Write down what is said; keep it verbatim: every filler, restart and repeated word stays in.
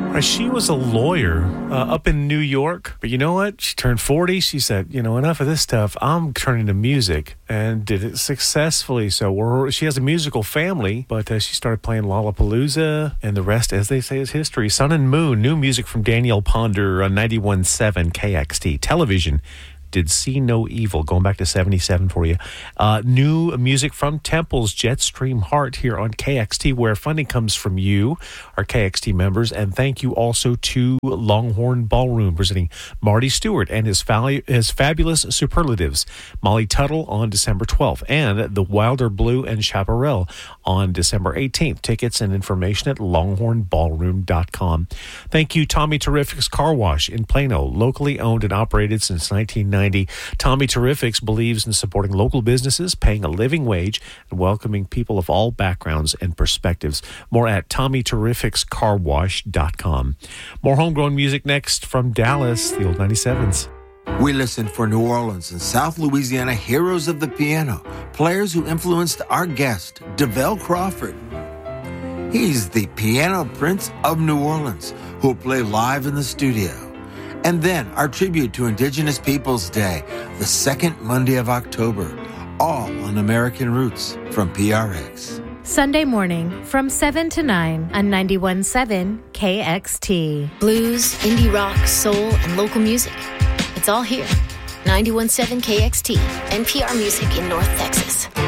Uh, She was a lawyer uh, up in New York, but you know what? She turned forty. She said, you know, enough of this stuff. I'm turning to music, and did it successfully. So we're, she has a musical family, but uh, she started playing Lollapalooza, and the rest, as they say, is history. Sun and Moon, new music from Danielle Ponder on ninety-one point seven K X T. Television did See No Evil, going back to seventy-seven for you. Uh, new music from Temple's Jetstream Heart here on K X T, where funding comes from you, our K X T members. And thank you also to Longhorn Ballroom, presenting Marty Stewart and his, fa- his fabulous superlatives. Molly Tuttle on December twelfth, and The Wilder Blue and Chaparral on December eighteenth. Tickets and information at longhorn ballroom dot com. Thank you, Tommy Terrific's Car Wash in Plano, locally owned and operated since nineteen ninety. Tommy Terrifics believes in supporting local businesses, paying a living wage, and welcoming people of all backgrounds and perspectives. More at tommy terrifics car wash dot com. More homegrown music next from Dallas, the old ninety-sevens. We listen for New Orleans and South Louisiana heroes of the piano, players who influenced our guest, DeVell Crawford. He's the piano prince of New Orleans, who will play live in the studio. And then our tribute to Indigenous Peoples Day, the second Monday of October, all on American Roots from P R X. Sunday morning from seven to nine on ninety-one point seven K X T. Blues, indie rock, soul, and local music. It's all here. ninety-one point seven K X T, N P R Music in North Texas.